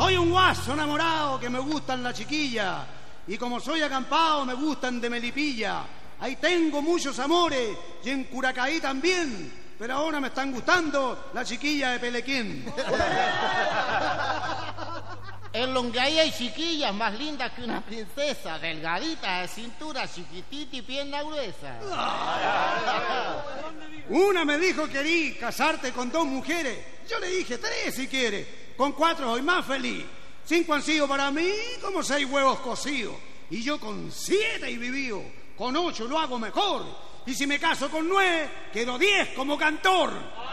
Soy un guaso enamorado que me gustan las chiquillas. Y como soy acampado, me gustan de Melipilla. Ahí tengo muchos amores y en Curacaí también. Pero ahora me están gustando las chiquillas de Pelequín. En Longaí hay chiquillas más lindas que una princesa, delgadita, de cintura chiquitita y pierna gruesa. Una me dijo que querí casarte con 2 mujeres. Yo le dije 3 si quiere. Con 4 soy más feliz. 5 han sido para mí como 6 huevos cocidos. Y yo con 7 he vivido. Con 8 lo hago mejor. Y si me caso con 9, quedo 10 como cantor.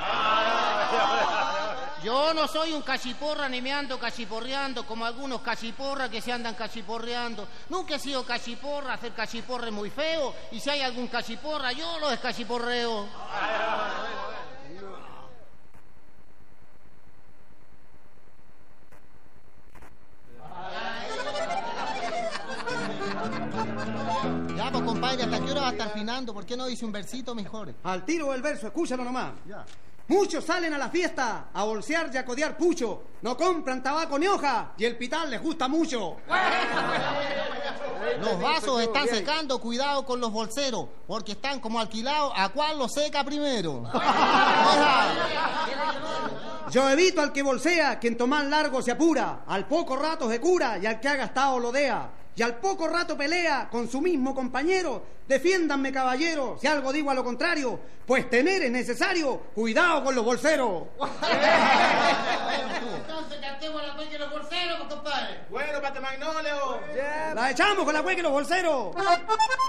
Yo no soy un cachiporra ni me ando cachiporreando como algunos cachiporras que se andan cachiporreando. Nunca he sido cachiporra, hacer cachiporra es muy feo. Y si hay algún cachiporra, yo lo descachiporreo. Ya, pues, compadre, ¿hasta qué hora va a estar afinando? ¿Por qué no dice un versito mejor? Al tiro del verso, escúchalo nomás. Ya. Muchos salen a la fiesta a bolsear y a codear pucho. No compran tabaco ni hoja y el pital les gusta mucho. Los vasos están secando, cuidado con los bolseros, porque están como alquilados, ¿a cuál lo seca primero? Yo evito al que bolsea, quien tomar largo se apura, al poco rato se cura y al que ha gastado lo dea. Y al poco rato pelea con su mismo compañero. Defiéndanme, caballero, si algo digo a lo contrario, pues tener es necesario. Cuidado con los bolseros. Entonces cantemos la cueca de los bolseros, compadre. Bueno, Pate Magnolio. La echamos con la cueca y los bolseros.